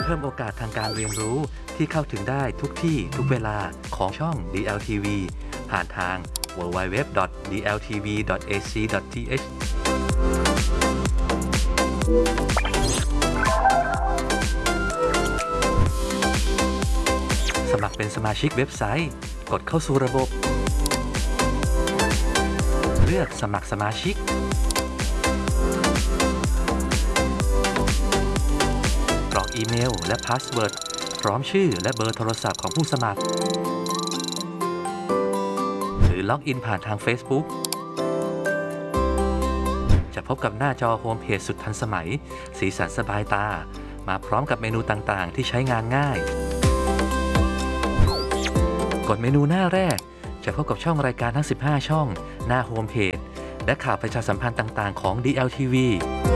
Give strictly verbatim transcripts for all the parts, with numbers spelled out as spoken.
เพิ่มโอกาสทางการเรียนรู้ที่เข้าถึงได้ทุกที่ทุกเวลาของช่อง ดี แอล ที วี ผ่านทาง ดับเบิลยู ดับเบิลยู ดับเบิลยู ดอท ดี แอล ที วี ดอท เอ ซี ดอท ที เอช สมัครเป็นสมาชิกเว็บไซต์กดเข้าสู่ระบบเลือกสมัครสมาชิกกรอกอีเมลและพาสเวิร์ดพร้อมชื่อและเบอร์โทรศัพท์ของผู้สมัครหรือล็อกอินผ่านทาง Facebook จะพบกับหน้าจอโฮมเพจสุดทันสมัยสีสันสบายตามาพร้อมกับเมนูต่างๆที่ใช้งานง่ายกดเมนูหน้าแรกจะพบกับช่องรายการทั้งสิบห้าช่องหน้าโฮมเพจและข่าวประชาสัมพันธ์ต่างๆของ ดี แอล ที วี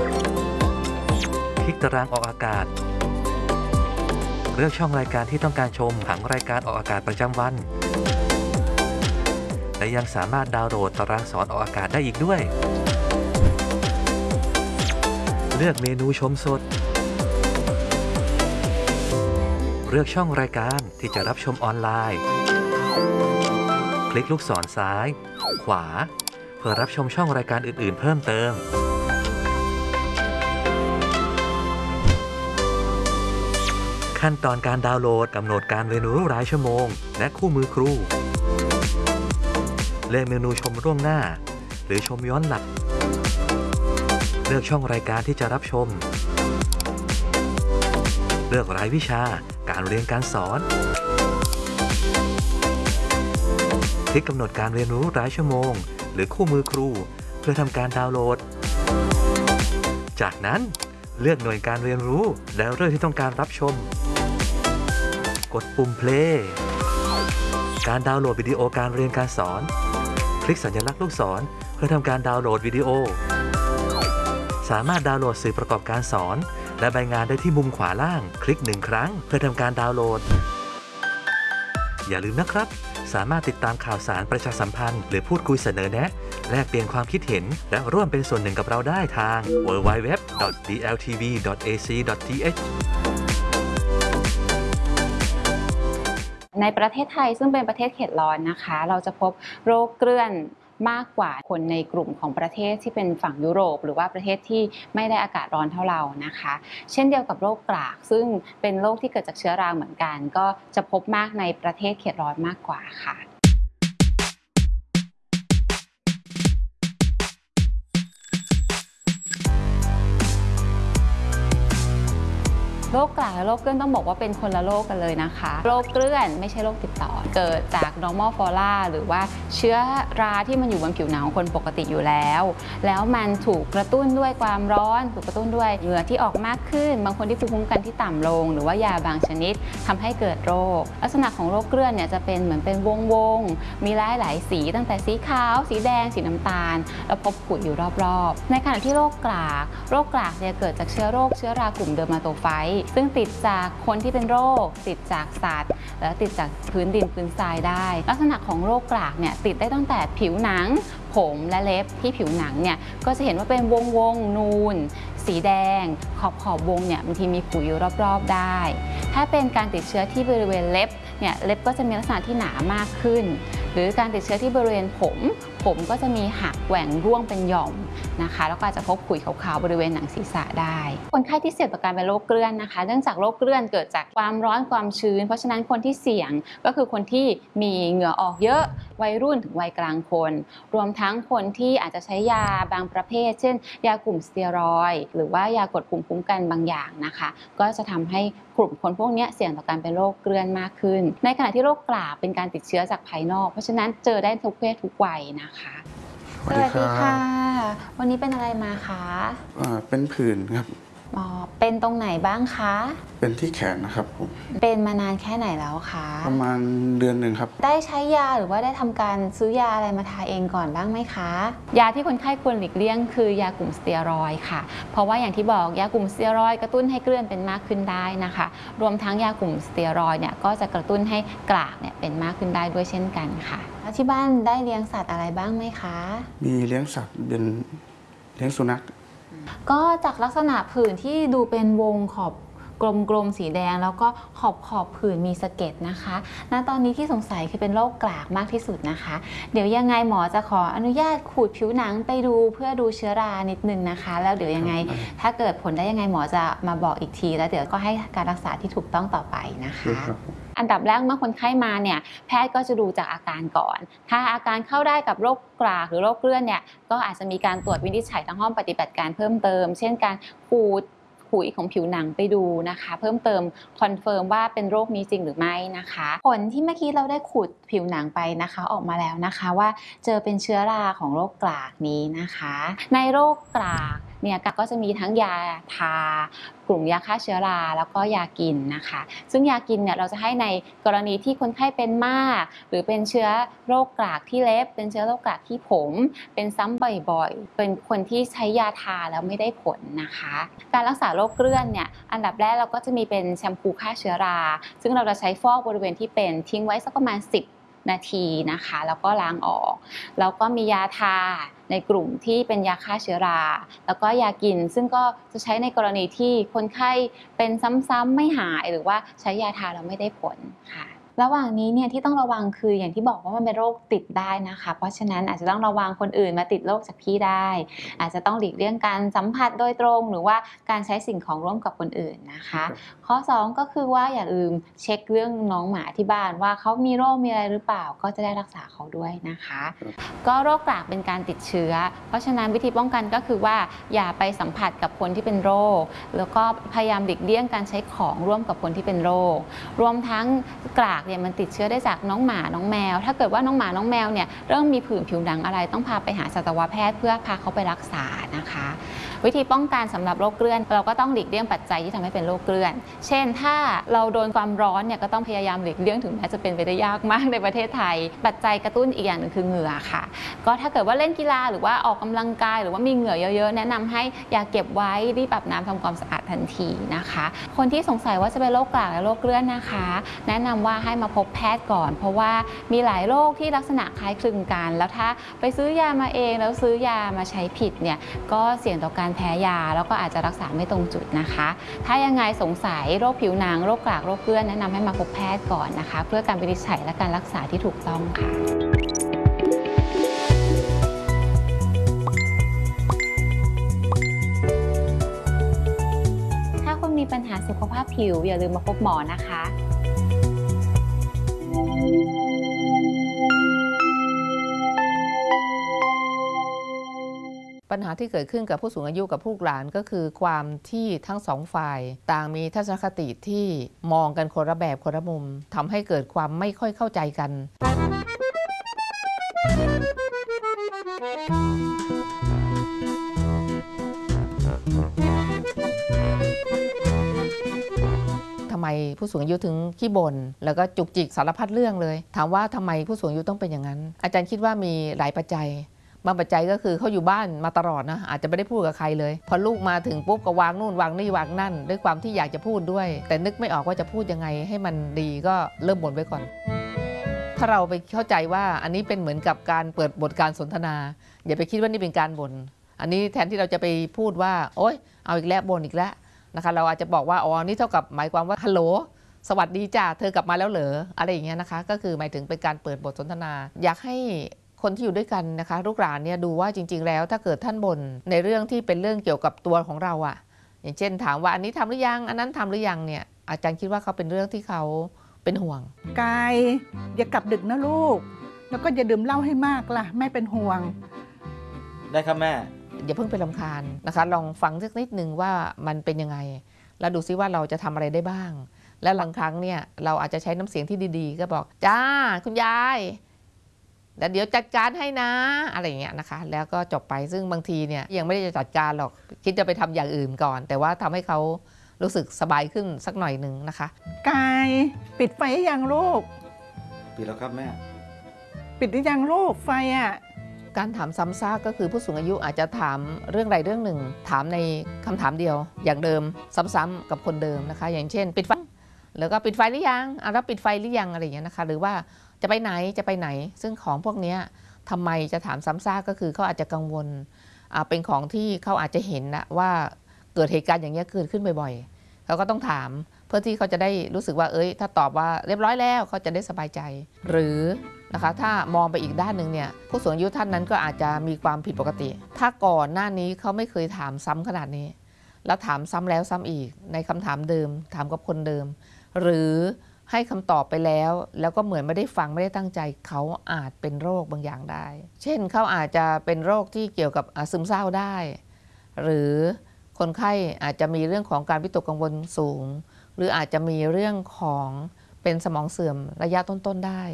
คลิกตารางออกอากาศเลือกช่องรายการที่ต้องการชมผังรายการออกอากาศประจำวันและยังสามารถดาวน์โหลดตารางสอนออกอากาศได้อีกด้วยเลือกเมนูชมสดเลือกช่องรายการที่จะรับชมออนไลน์คลิกลูกศรซ้ายขวาเพื่อรับชมช่องรายการอื่นๆเพิ่มเติมขั้นตอนการดาวน์โหลดกำหนดการเรียนรู้รายชั่วโมงและคู่มือครูเลือกเมนูชมล่วงหน้าหรือชมย้อนหลังเลือกช่องรายการที่จะรับชมเลือกรายวิชาการเรียนการสอนคลิกกำหนดการเรียนรู้รายชั่วโมงหรือคู่มือครูเพื่อทำการดาวน์โหลดจากนั้นเลือกหน่วยการเรียนรู้แล้วเรื่องที่ต้องการรับชมกดปุ่ม play การดาวน์โหลดวิดีโอการเรียนการสอนคลิกสัญลักษณ์ลูกศรเพื่อทำการดาวน์โหลดวิดีโอสามารถดาวน์โหลดสื่อประกอบการสอนและใบงานได้ที่มุมขวาล่างคลิกหนึ่งครั้งเพื่อทำการดาวน์โหลดอย่าลืมนะครับสามารถติดตามข่าวสารประชาสัมพันธ์หรือพูดคุยเสนอแนะแลกเปลี่ยนความคิดเห็นและร่วมเป็นส่วนหนึ่งกับเราได้ทาง ดับเบิลยู ดับเบิลยู ดับเบิลยู ดอท ดี แอล ที วี ดอท เอ ซี ดอท ที เอชในประเทศไทยซึ่งเป็นประเทศเขตร้อนนะคะเราจะพบโรคเกลื่อนมากกว่าคนในกลุ่มของประเทศที่เป็นฝั่งยุโรปหรือว่าประเทศที่ไม่ได้อากาศร้อนเท่าเรานะคะเช่นเดียวกับโรคกรากซึ่งเป็นโรคที่เกิดจากเชื้อราเหมือนกันก็จะพบมากในประเทศเขตร้อนมากกว่าค่ะโรคกรากและโรคเกลื่อนต้องบอกว่าเป็นคนละโรคกันเลยนะคะโรคเกลื่อนไม่ใช่โรคติดต่อเกิดจาก normal flora หรือว่าเชื้อราที่มันอยู่บนผิวหนังของคนปกติอยู่แล้วแล้วมันถูกกระตุ้นด้วยความร้อนถูกกระตุ้นด้วยเหงื่อที่ออกมากขึ้นบางคนที่ภูมิคุ้มกันที่ต่ำลงหรือว่ายาบางชนิดทำให้เกิดโรคลักษณะของโรคเกลื่อนเนี่ยจะเป็นเหมือนเป็นวงๆมีหลายหลายสีตั้งแต่สีขาวสีแดงสีน้ำตาลแล้วพบขุ่นอยู่รอบๆในขณะที่โรคกรากโรคกรากเนี่ยเกิดจากเชื้อโรคเชื้อรากลุ่มเดอร์มาโตไฟต์ซึ่งติดจากคนที่เป็นโรคติดจากสัตว์และติดจากพื้นดินพื้นทรายได้ลักษณะของโรคกรากเนี่ยติดได้ตั้งแต่ผิวหนังผมและเล็บที่ผิวหนังเนี่ยก็จะเห็นว่าเป็นวงวงนูนสีแดงขอบขอบวงเนี่ยบางทีมีขุยอยู่รอบๆได้ถ้าเป็นการติดเชื้อที่บริเวณเล็บเนี่ยเล็บก็จะมีลักษณะที่หนามากขึ้นหรือการติดเชื้อที่บริเวณผมผมก็จะมีหักแหว่งร่วงเป็นหย่อมนะคะแล้วก็อาจจะพบขุยขาวๆบริเวณหนังศีรษะได้คนไข้ที่เสี่ยงต่อการเป็นโรคเกลื่อนนะคะเนื่องจากโรคเกลื่อนเกิดจากความร้อนความชื้นเพราะฉะนั้นคนที่เสี่ยงก็คือคนที่มีเหงื่อออกเยอะวัยรุ่นถึงวัยกลางคนรวมทั้งคนที่อาจจะใช้ยาบางประเภทเช่นยากลุ่มสเตียรอยด์หรือว่ายากดภูมิคุ้มกันบางอย่างนะคะก็จะทำให้กลุ่มคนพวกนี้เสี่ยงต่อการเป็นโรคเกลื่อนมากขึ้นในขณะที่โรคกลากเป็นการติดเชื้อจากภายนอกเพราะฉะนั้นเจอได้ทุกเพศทุกวัยนะคะสวัสดีค่ะวันนี้เป็นอะไรมาคะอ่าเป็นผื่นครับอ๋อเป็นตรงไหนบ้างคะเป็นที่แขนนะครับผมเป็นมานานแค่ไหนแล้วคะประมาณเดือนหนึ่งครับได้ใช้ยาหรือว่าได้ทำการซื้อยาอะไรมาทาเองก่อนบ้างไหมคะยาที่คนไข้ควรหลีกเลี่ยงคือยากลุ่มสเตียรอยด์ค่ะเพราะว่าอย่างที่บอกยากลุ่มสเตียรอยด์กระตุ้นให้เกลื่อนเป็นมากขึ้นได้นะคะรวมทั้งยากลุ่มสเตียรอยด์เนี่ยก็จะกระตุ้นให้กรากเนี่ยเป็นมากขึ้นได้ด้วยเช่นกันค่ะแล้วที่บ้านได้เลี้ยงสัตว์อะไรบ้างไหมคะมีเลี้ยงสัตว์เป็นเลี้ยงสุนัขก็จากลักษณะผื่นที่ดูเป็นวงขอบกลมๆสีแดงแล้วก็ขอบขอบผื่นมีสะเก็ดนะคะณตอนนี้ที่สงสัยคือเป็นโรคกรากมากที่สุดนะคะเดี๋ยวยังไงหมอจะขออนุญาตขูดผิวหนังไปดูเพื่อดูเชื้อรานิดนึงนะคะแล้วเดี๋ยวยังไงถ้าเกิดผลได้ยังไงหมอจะมาบอกอีกทีแล้วเดี๋ยวก็ให้การรักษาที่ถูกต้องต่อไปนะคะอันดับแรกเมื่อคนไข้มาเนี่ยแพทย์ก็จะดูจากอาการก่อนถ้าอาการเข้าได้กับโรคกรากหรือโรคเกลื่อนเนี่ยก็อาจจะมีการตรวจวินิจฉัยทางห้องปฏิบัติการเพิ่มเติมเช่นการขูดขุยของผิวหนังไปดูนะคะเพิ่มเติมคอนเฟิร์มว่าเป็นโรคนี้จริงหรือไม่นะคะผลที่เมื่อกี้เราได้ขูดผิวหนังไปนะคะออกมาแล้วนะคะว่าเจอเป็นเชื้อราของโรคกรากนี้นะคะในโรคกรากเนี่ยก็จะมีทั้งยาทากลุ่มยาฆ่าเชื้อราแล้วก็ยากินนะคะซึ่งยากินเนี่ยเราจะให้ในกรณีที่คนไข้เป็นมากหรือเป็นเชื้อโรคกรากที่เล็บเป็นเชื้อโรคกรากที่ผมเป็นซ้ำบ่อยๆเป็นคนที่ใช้ยาทาแล้วไม่ได้ผลนะคะการรักษาโรคเกลื่อนเนี่ยอันดับแรกเราก็จะมีเป็นแชมพูฆ่าเชื้อราซึ่งเราจะใช้ฟอกบริเวณที่เป็นทิ้งไว้สักประมาณสิบนาทีนะคะแล้วก็ล้างออกแล้วก็มียาทาในกลุ่มที่เป็นยาฆ่าเชื้อราแล้วก็ยากินซึ่งก็จะใช้ในกรณีที่คนไข้เป็นซ้ำๆไม่หายหรือว่าใช้ยาทาแล้วไม่ได้ผลค่ะระหว่างนี้เนี่ยที่ต้องระวังคืออย่างที่บอกว่ามันเป็นโรคติดได้นะคะเพราะฉะนั้นอาจจะต้องระวังคนอื่นมาติดโรคจากพี่ได้อาจจะต้องหลีกเลี่ยงการสัมผัสโดยตรงหรือว่าการใช้สิ่งของร่วมกับคนอื่นนะคะข้อสองก็คือว่าอย่าลืมเช็คเรื่องน้องหมาที่บ้านว่าเขามีโรคมีอะไรหรือเปล่าก็จะได้รักษาเขาด้วยนะคะก็โรคกรากเป็นการติดเชื้อเพราะฉะนั้นวิธีป้องกันก็คือว่าอย่าไปสัมผัสกับคนที่เป็นโรคแล้วก็พยายามหลีกเลี่ยงการใช้ของร่วมกับคนที่เป็นโรครวมทั้งกรากเนี่ยมันติดเชื้อได้จากน้องหมาน้องแมวถ้าเกิดว่าน้องหมาน้องแมวเนี่ยเริ่มมีผื่นผิวหนังอะไรต้องพาไปหาสัตวแพทย์เพื่อพาเขาไปรักษานะคะวิธีป้องกันสำหรับโรคเกลื่อนเราก็ต้องหลีกเลี่ยงปัจจัยที่ทำให้เป็นโรคเกลื่อนเช่นถ้าเราโดนความร้อนเนี่ยก็ต้องพยายามหลีกเลี่ยงถึงแม้จะเป็นไปได้ยากมากในประเทศไทยปัจจัยกระตุ้นอีกอย่างหนึ่งคือเหงื่อค่ะก็ถ้าเกิดว่าเล่นกีฬาหรือว่าออกกำลังกายหรือว่ามีเหงื่อเยอะๆแนะนำให้อย่าเก็บไว้รีบอาบน้ำทำความสะอาดทันทีนะคะคนที่สงสัยว่าจะเป็นโรคกรากและโรคเกลื่อนนะคะแนะนำว่าให้มาพบแพทย์ก่อนเพราะว่ามีหลายโรคที่ลักษณะคล้ายคลึงกันแล้วถ้าไปซื้อยามาเองแล้วซื้อยามาใช้ผิดเนี่ยก็เสี่ยงต่อการแพ้ยาแล้วก็อาจจะรักษาไม่ตรงจุดนะคะถ้ายังไงสงสัยโรคผิวหนังโรคกรากโรคเกลื่อนแนะนำให้มาพบแพทย์ก่อนนะคะเพื่อการวินิจฉัยและการรักษาที่ถูกต้องค่ะถ้าคุณมีปัญหาสุขภาพผิวอย่าลืมมาพบหมอนะคะปัญหาที่เกิดขึ้นกับผู้สูงอายุกับผู้หลานก็คือความที่ทั้งสองฝ่ายต่างมีทัศนคติที่มองกันคนละแบบคนละมุมทำให้เกิดความไม่ค่อยเข้าใจกันทำไมผู้สูงอายุถึงขี้บ่นแล้วก็จุกจิกสารพัดเรื่องเลยถามว่าทำไมผู้สูงอายุต้องเป็นอย่างนั้นอาจารย์คิดว่ามีหลายปัจจัยบางปัจจัยก็คือเขาอยู่บ้านมาตลอดนะอาจจะไม่ได้พูดกับใครเลยพอลูกมาถึงปุ๊บก็วางนู่นวางนี่วางนั่นด้วยความที่อยากจะพูดด้วยแต่นึกไม่ออกว่าจะพูดยังไงให้มันดีก็เริ่มบ่นไว้ก่อนถ้าเราไปเข้าใจว่าอันนี้เป็นเหมือนกับการเปิดบทการสนทนาอย่าไปคิดว่านี่เป็นการบ่นอันนี้แทนที่เราจะไปพูดว่าโอ๊ยเอาอีกแล้วบ่นอีกแล้วนะคะเราอาจจะบอกว่าอ๋อนี่เท่ากับหมายความว่าฮัลโหลสวัสดีจ้าเธอกลับมาแล้วเหรออะไรอย่างเงี้ยนะคะก็คือหมายถึงเป็นการเปิดบทสนทนาอยากให้คนที่อยู่ด้วยกันนะคะลูกหลานเนี่ยดูว่าจริงๆแล้วถ้าเกิดท่านบ่นในเรื่องที่เป็นเรื่องเกี่ยวกับตัวของเราอะอย่างเช่นถามว่าอันนี้ทำหรือยังอันนั้นทำหรือยังเนี่ยอาจารย์คิดว่าเขาเป็นเรื่องที่เขาเป็นห่วงกายอย่ากลับดึกนะลูกแล้วก็อย่าดื่มเหล้าให้มากล่ะแม่เป็นห่วงได้ครับแม่อย่าเพิ่งไปรำคาญนะคะลองฟังสักนิดนึงว่ามันเป็นยังไงแล้วดูซิว่าเราจะทำอะไรได้บ้างและบางครั้งเนี่ยเราอาจจะใช้น้ำเสียงที่ดีๆก็บอกจ้าคุณยายเดี๋ยวจัดการให้นะอะไรอย่างเงี้ยนะคะแล้วก็จบไปซึ่งบางทีเนี่ยยังไม่ได้จะจัดการหรอกคิดจะไปทำอย่างอื่นก่อนแต่ว่าทำให้เขารู้สึกสบายขึ้นสักหน่อยหนึ่งนะคะกายปิดไฟยังลูกปิดแล้วครับแม่ปิดหรือยังลูกไฟอ่ะการถามซ้ำซากก็คือผู้สูงอายุอาจจะถามเรื่องใดเรื่องหนึ่งถามในคำถามเดียวอย่างเดิมซ้ำๆกับคนเดิมนะคะอย่างเช่นปิดไฟแล้วก็ปิดไฟหรือยังอ่ะแล้วปิดไฟหรือยังอะไรอย่างเงี้ยนะคะหรือว่าจะไปไหนจะไปไหนซึ่งของพวกนี้ทำไมจะถามซ้ำซากก็คือเขาอาจจะกังวลเป็นของที่เขาอาจจะเห็นนะว่าเกิดเหตุการณ์อย่างนี้เกิดขึ้นบ่อยๆเขาก็ต้องถามเพื่อที่เขาจะได้รู้สึกว่าเอ้ยถ้าตอบว่าเรียบร้อยแล้วเขาจะได้สบายใจหรือนะคะถ้ามองไปอีกด้านหนึ่งเนี่ยผู้สูงอายุท่านนั้นก็อาจจะมีความผิดปกติ ถ้าก่อนหน้านี้เขาไม่เคยถามซ้ำขนาดนี้แล้วถามซ้ำแล้วซ้ำอีกในคำถามเดิมถามกับคนเดิมหรือให้คำตอบไปแล้วแล้วก็เหมือนไม่ได้ฟังไม่ได้ตั้งใจเขาอาจเป็นโรคบางอย่างได้ เช่นเขาอาจจะเป็นโรคที่เกี่ยวกับซึมเศร้าได้หรือคนไข้อาจจะมีเรื่องของการวิตกกังวลสูงหรืออาจจะมีเรื่องของเป็นสมองเสื่อมระยะต้นๆได้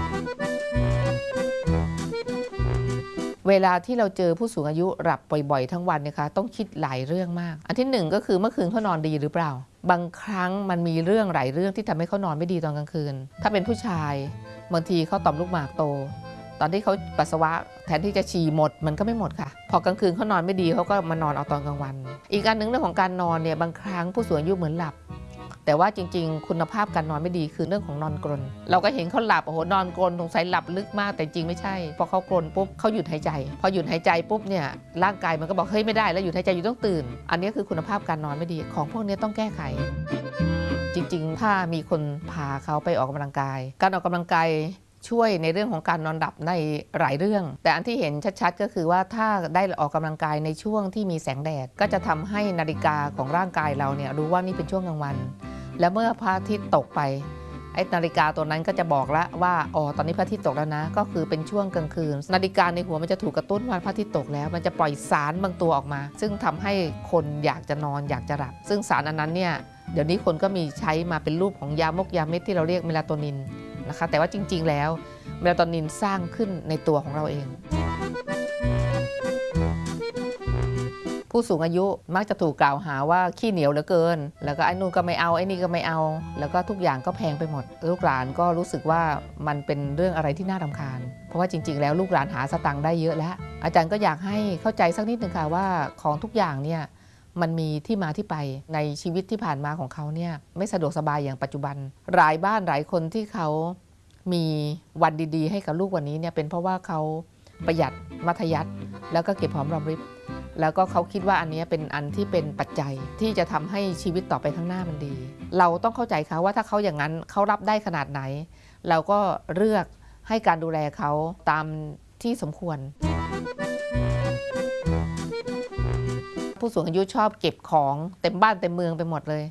เวลาที่เราเจอผู้สูงอายุหลับบ่อยๆทั้งวันเนี่ยค่ะต้องคิดหลายเรื่องมากอันที่หนึ่งก็คือเมื่อคืนเขานอนดีหรือเปล่าบางครั้งมันมีเรื่องหลายเรื่องที่ทำให้เขานอนไม่ดีตอนกลางคืนถ้าเป็นผู้ชายบางทีเขาต่อมลูกหมากโตตอนที่เขาปัสสาวะแทนที่จะฉี่หมดมันก็ไม่หมดค่ะพอกลางคืนเขานอนไม่ดีเขาก็มานอนเอาตอนกลางวันอีกอันหนึ่งเรื่องของการนอนเนี่ยบางครั้งผู้สูงอายุเหมือนหลับแต่ว่าจริงๆคุณภาพการนอนไม่ดีคือเรื่องของนอนกรนเราก็เห็นเขาหลับโอ้โหนอนกรนสงสัยหลับลึกมากแต่จริงไม่ใช่พอเขากรนปุ๊บเขาหยุดหายใจพอหยุดหายใจปุ๊บเนี่ยร่างกายมันก็บอกเฮ้ยไม่ได้แล้วหยุดหายใจอยู่ต้องตื่นอันนี้คือคุณภาพการนอนไม่ดีของพวกนี้ต้องแก้ไขจริงๆถ้ามีคนพาเขาไปออกกำลังกายการออกกำลังกายช่วยในเรื่องของการนอนหลับในหลายเรื่องแต่อันที่เห็นชัดๆก็คือว่าถ้าได้ออกกำลังกายในช่วงที่มีแสงแดดก็จะทำให้นาฬิกาของร่างกายเราเนี่ยรู้ว่านี่เป็นช่วงกลางวันแล้วเมื่อพระอาทิตย์ตกไปไอ้นาฬิกาตัวนั้นก็จะบอกแล้วว่าอ๋อตอนนี้พระอาทิตย์ตกแล้วนะก็คือเป็นช่วงกลางคืนนาฬิกาในหัวมันจะถูกกระตุ้นว่าพระอาทิตย์ตกแล้วมันจะปล่อยสารบางตัวออกมาซึ่งทำให้คนอยากจะนอนอยากจะหลับซึ่งสารอันนั้นเนี่ยเดี๋ยวนี้คนก็มีใช้มาเป็นรูปของยามกยาเม็ดที่เราเรียกเมลาโทนินนะคะแต่ว่าจริงๆแล้วเมลาโทนินสร้างขึ้นในตัวของเราเองผู้สูงอายุมักจะถูกกล่าวหาว่าขี้เหนียวเหลือเกินแล้วก็ไอ้นู่นก็ไม่เอาไอ้นี่ก็ไม่เอาแล้วก็ทุกอย่างก็แพงไปหมดลูกหลานก็รู้สึกว่ามันเป็นเรื่องอะไรที่น่ารำคาญเพราะว่าจริงๆแล้วลูกหลานหาสตังค์ได้เยอะแล้วอาจารย์ก็อยากให้เข้าใจสักนิดนึงค่ะว่าของทุกอย่างเนี่ยมันมีที่มาที่ไปในชีวิตที่ผ่านมาของเขาเนี่ยไม่สะดวกสบายอย่างปัจจุบันหลายบ้านหลายคนที่เขามีวันดีๆให้กับลูกวันนี้เนี่ยเป็นเพราะว่าเขาประหยัดมัธยัสถ์แล้วก็เก็บหอมรอมริบแล้วก็เขาคิดว่าอันนี้เป็นอันที่เป็นปัจจัยที่จะทำให้ชีวิตต่อไปข้างหน้ามันดีเราต้องเข้าใจเขาว่าถ้าเขาอย่างนั้นเขารับได้ขนาดไหนเราก็เลือกให้การดูแลเขาตามที่สมควรผู้สูงอายุชอบเก็บของเต็มบ้านเต็มเมืองไปหมดเลย